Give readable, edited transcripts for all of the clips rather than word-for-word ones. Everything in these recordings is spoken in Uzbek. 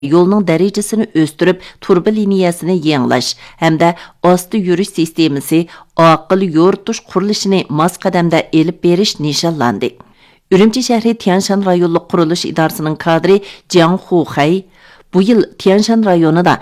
yo'lning darajasini o'stirib, turba liniyasini yangilash hamda osti yurish sistemasi oqil yo'ritish qurilishini mos qadamda elib berish nishonlandi. Urumchi shahri Tianshan rayonlik qurilish idorasining kadri Jiang Huxay bu yil Tianshan rayonida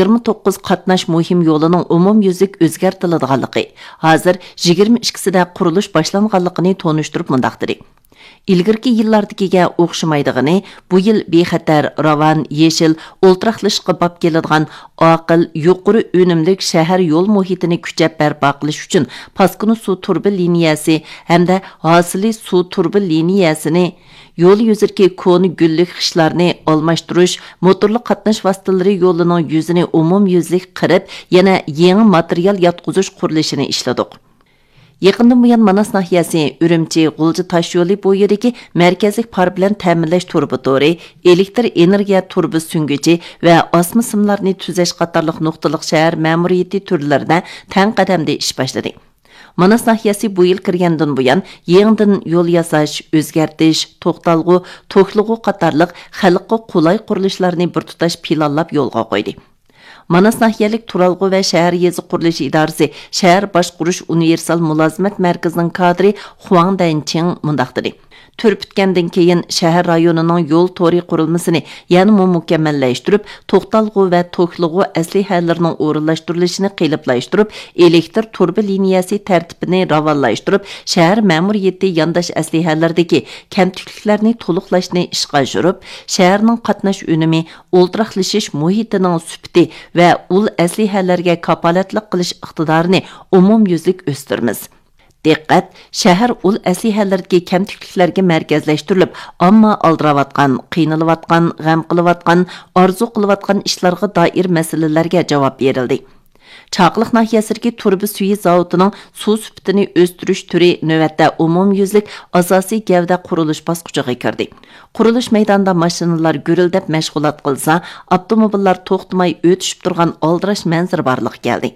29 qatnash muhim yo'lining umumyuzlik o'zgartirilganligi, hozir 22sida qurilish boshlanganligini tonishtirib mundaqdir. İlgirki yillardagiga o'xshamaydigini, bu yil bexatar, ravan, yeshil, o'ltiraqlashqa bab keladigan aqil, yuqori unumli shahar yo'l muhitini kuchab barpo qilish uchun Paskuni suv turbi liniyasi hamda hosili suv turbi liniyasini yo'l yuzidagi koni gullik xishlarni almashtirish, motorli qatnash vositalari yo'lining yuzini umumyuzlik qirib, yana yangi material yotqizish qurilishini ishladik. Yaqindan buyon Manas nahiyasi Urumchi G'ulji tosh yo'li bo'yidagi markaziy par bilan ta'minlash turbi, elektr energiya turbi sungichi va osma simlarni tuzash qatorliq nuqtaliq shahar ma'muriyati turlarida tang qadamda ish boshladi. Manas nahiyasi bu yil kirgandan buyon yangidan yo'l yasash, o'zgartish, to'xtalg'u, to'klig'u qatorliq xalqqa qulay qurilishlarni bir tutash planlab yo'lga qo'ydi. Manas nahiyalik Turalg'u va shahar yezi qurilishi idorasi shahar boshqurish universal mulozimat markazining kadri Huang Danching mundaqdir. Turpitgandan keyin shahar rayonining yo'l to'ri qurilmasini yana mukammallashtirib, To'xtalg'u va To'klig'u aslihalarining o'rinlashtirilishini qiyinlashtirib, elektr turbi liniyasi tartibini ravonlashtirib, shahar ma'muriyati yondash aslihalardagi kamchiliklarni to'liqlashni ishga oshirib, shaharning qatnash unumi, o'ltiraqlashish muhitining sifati va ul aslihalarga kapolatlik qilish iqtidorini umumyuzlik o'stiramiz. Diqqat, shahar ul aslihalardagi kamchiliklarga markazlashtirilib, ammo aldiravotgan, qiynalayotgan, g'am qilayotgan, orzu qilayotgan ishlarga doir masalalarga javob berildi. Chaqliq nahiyasidagi turbi suyi zavodining suv sifatini o'stirish turi navbatda umumyuzlik asosiy gavda qurilish bosqichiga kirdi. Qurilish maydonida mashinalar gurildab mashg'ulot qilsa, avtomobillar to'xtamay o'tishib turgan aldirash manzara borliq keldi.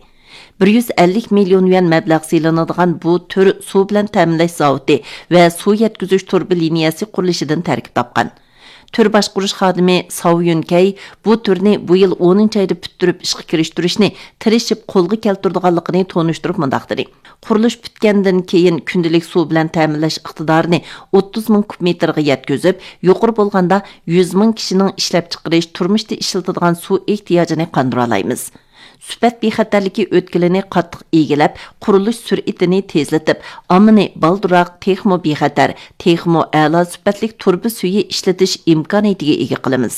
150 million yuan mablag' saylanadigan bu tür suv bilan ta'minlash zavodi va suv yetkazish turbi liniyasi qurilishidan tarkib topgan. Tür boshqurish xodimi Sav Yunkay bu turni bu yil 10-oyda bitirib ishga kirishtirishni tirishib qo'lga keltirganligini tonishtirib mundaqdir. Qurilish bitgandan keyin kundalik suv bilan ta'minlash iqtidorini 30 ming kub metrga yetkazib, yuqori bo'lganda 100 ming kishining ishlab chiqarish, turmushda ishlatadigan suv ehtiyojini qondira olamiz. Sübət bexatarligi o'tkilini qattiq egilab, qurilish sur'atini tezlatib, omini balduroq texmo bexatar, texmo a'lo sifatli turbi suyi ishlatish imkoniyatiga ega qilamiz.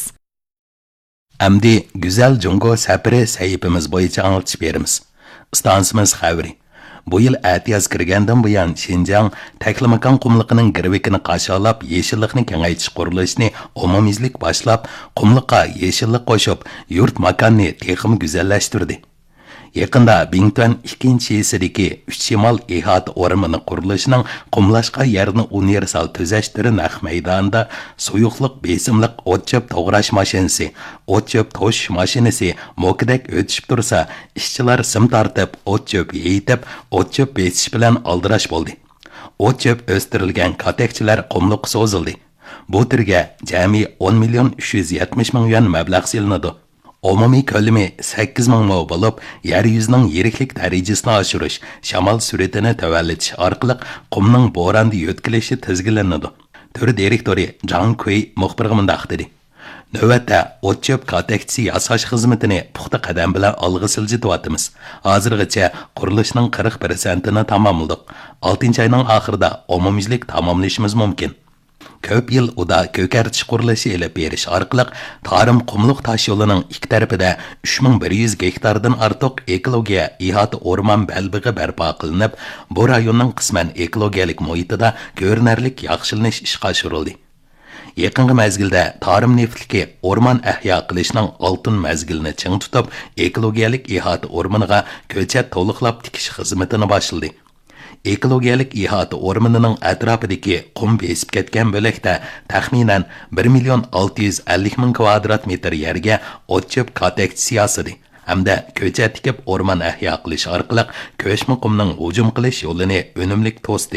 Amdi Güzel Jungo safari sahifamiz bo'yicha anglitib beramiz. Stansimiz xabari. Bu yil atiyoz kirgandan buyon Xinjiang taklamakan qumliqining girvikini qasholab, yeshillikni kengaytirish qurilishini umumyuzlik boshlab, qumliqqa yeshillik qo'shib, yurt makonni texim go'zallashtirdi. Yaqinda Bingtuan 2-yisidagi 3 shimol ihota o'rmini qurilishining qumlashqa yerni universal tuzashtiri naq maydonida suyuqliq besimliq o't-cho'p to'g'rash mashinasi, o't-cho'p to'shish mashinasi mo'kidek o'tishib tursa, ishchilar sim tortib, o't-cho'p yeyitib, o't-cho'p besish bilan aldirash bo'ldi. O't-cho'p o'stirilgan katekchilar qumliqqa so'zildi. Bu turga jami 10 million 370 ming yuan mablag' silinadi. Umumiy ko'lami 8 ming mo bo'lib, yer yuzining yiriklik darajasini oshirish, shamol sur'atini tavallatish orqali qumning bo'ronda yo'tkilishi tizginlanadi. Turi direktori Zhang Kui muxbirga mundaq dedi. Navbatda o't-cho'p katekchisi yasash xizmatini puxta qadam bilan olg'a siljityapmiz. Hozirgacha qurilishning 40%ni tamomladik. 6-oyning oxirida umumyuzlik tamomlashimiz mumkin. Ko'p yil uda ko'kartish qurilishi elib berish orqali Tarim qumliq tosh yo'lining ikki tarafida 3100 gektardan ortiq ekologiya ihota o'rmon balbig'i barpo qilinib, bu rayonning qisman ekologiyalik muhitida ko'rinarlik yaxshilanish ishga oshirildi. Yaqingi mezgilda Tarim neftliki o'rmon ahyo qilishning oltin mezgilini ching tutib, ekologiyalik ihota o'rmoniga ko'chat to'liqlab tikish xizmatini boshladi. Ekologiyalik ihota o'rmonining atrofidagi qum besib ketgan bo'lakda taxminan 1 million 650 ming kvadrat metr yerga o't-cho'p katekchisi yasadi hamda ko'chat tikib o'rmon ahyo qilish orqali ko'chma qumning hujum qilish yo'lini unumli to'sdi.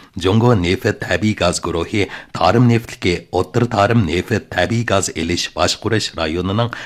Jungo neft tabiiy gaz guruhi Tarim neftliki O'ttir Tarim neft tabiiy gaz elish boshqurish rayonining